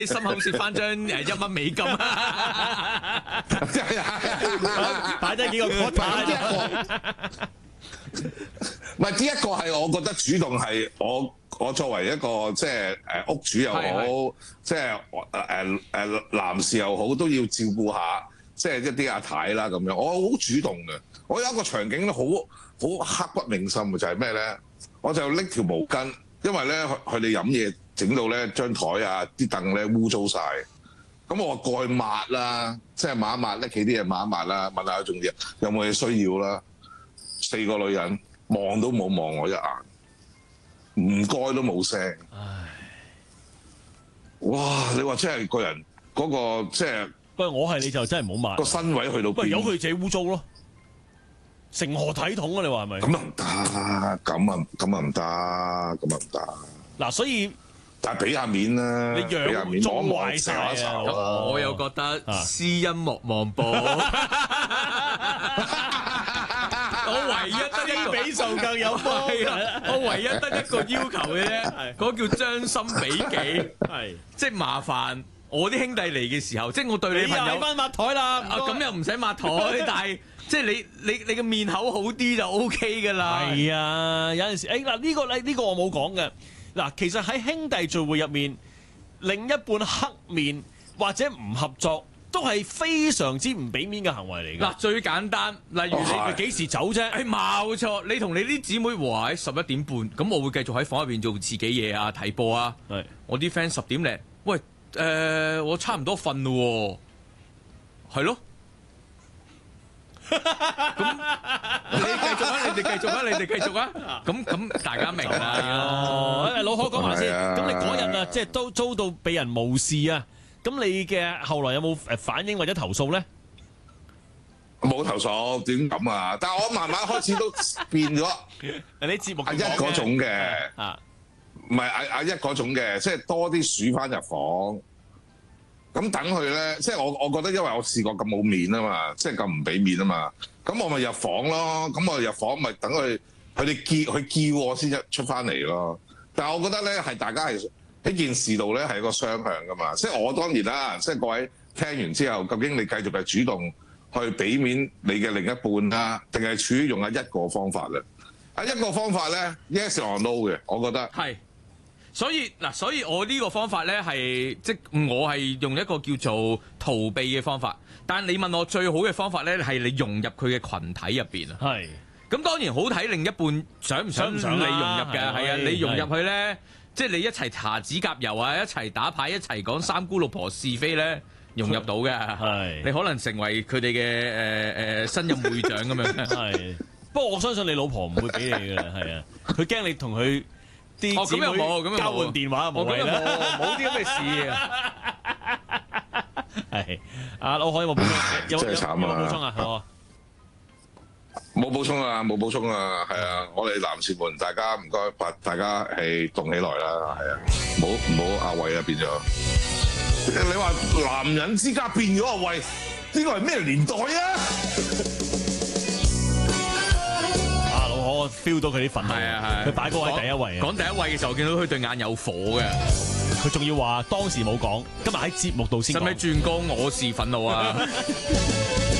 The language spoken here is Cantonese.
心口攝翻張1蚊美金啊！ 擺低幾個 quota。 唔係呢一個係我覺得主動係我作為一個即係屋主又好，即係男士又好，都要照顧下即係一啲阿太啦咁樣。我好主動嘅。我有一個場景咧，好刻骨銘心嘅就係咩咧？我就拎條毛巾，因為咧佢哋飲嘢整到咧張台啊啲凳咧污糟晒。咁我過去抹啦，即係抹一抹，拎起啲嘢抹一抹啦，問下佢仲有冇嘢需要啦。4個女人望都冇望我一眼，唔該都冇聲。 唉， 哇！你話真係個人嗰個即係， 不過我係你就真係唔好抹個身位去到邊？ 由佢自己污糟咯，成何體統啊？你話係咪？ 咁啊唔得，咁啊唔得。嗱， 所以但係俾下面啦， 你養縱壞晒啊！ 我又覺得施恩莫望報。我唯一得一個比受更有福，我唯一得一個要求嘅啫，嗰叫將心比己，即係麻煩我啲兄弟嚟嘅時候，即係我對你朋友翻抹台啦， 咁又唔使抹台，但係即係你嘅面口好啲就 O K 噶啦。 係啊，有陣時嗱呢個我冇講嘅嗱，其實喺兄弟聚會入面，另一半黑面或者唔合作，都係非常之唔俾面嘅行為嚟㗎。 嗱，最簡單，例如你幾時走啫？冇錯，你同你啲姊妹話喺11點半，咁我會繼續喺房入邊做自己嘢啊，睇波啊。 係，我啲 friend 10點零，喂，我差唔多瞓咯喎，係咯。咁你繼續啊，你哋繼續啊。咁大家明啦。 老可講埋先，咁你嗰日啊，即係都遭到被人無視啊。咁你嘅後來有冇反應或者投訴咧？ 冇投訴，點咁啊？但係我慢慢開始都變咗。 你啲節目阿一嗰種嘅，唔係阿一嗰種嘅，即係多啲鼠翻入房。咁等佢咧，即係我覺得，因為我試過咁冇面啊嘛，即係咁唔俾面啊嘛。咁我咪入房咯。咁我入房咪等佢哋叫我先出翻嚟咯。但係我覺得咧，係大家係喺件事度咧係一個雙向噶嘛。即係我當然啦，即係各位聽完之後，究竟你繼續係主動去俾面你嘅另一半啦，定係處於用一個方法咧？一個方法咧 ，yes or no 嘅，我覺得係。所以我呢個方法咧係即我係用一個叫做逃避嘅方法。但你問我最好嘅方法咧係你融入佢嘅群體入邊啊。 係。 咁當然好睇另一半想唔想你融入嘅，係啊，你融入去咧，即係你一齊搽指甲油啊，一齊打牌，一齊講三姑六婆是非咧，融入到嘅。係。你可能成為佢哋嘅新任會長咁樣。係。 不過我相信你老婆唔會俾你嘅，係啊，佢驚你同佢。 咁又冇， 交換電話冇係啦， 冇啲咁嘅事啊。 係，阿老海有冇補充？有冇補充啊？好啊， 冇補充啊，冇補充啊，係啊，我哋男士們，大家唔該，大家係動起來啦，係啊，唔好阿偉啊變咗。你話男人之家變咗阿偉，呢個係咩年代啊？ 我 feel 到佢啲憤怒，佢擺嗰位第一位啊！ 講第一位嘅時候，見到佢對眼有火嘅， 佢仲要話當時冇講，今日喺節目度先講。 使唔使轉歌？我是憤怒啊！